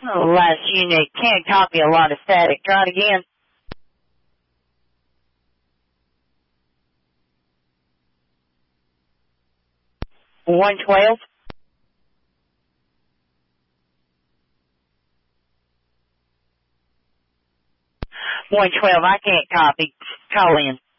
Last unit, can't copy a lot of static. Try it again. 112. 112, I can't copy. Call in.